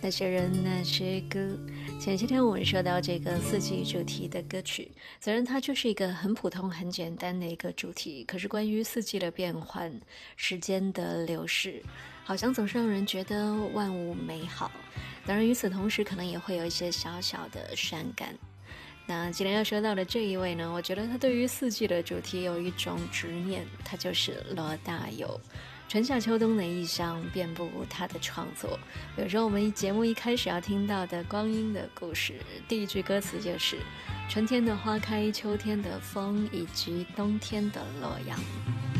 那些人那些歌。前些天我们说到这个四季主题的歌曲，虽然它就是一个很普通很简单的一个主题，可是关于四季的变换，时间的流逝，好像总是让人觉得万物美好。当然与此同时可能也会有一些小小的伤感。那今天要说到的这一位呢，我觉得他对于四季的主题有一种执念，他就是罗大佑。春夏秋冬的意象遍布他的创作，比如说我们节目一开始要听到的《光阴的故事》，第一句歌词就是春天的花开，秋天的风，以及冬天的洛阳。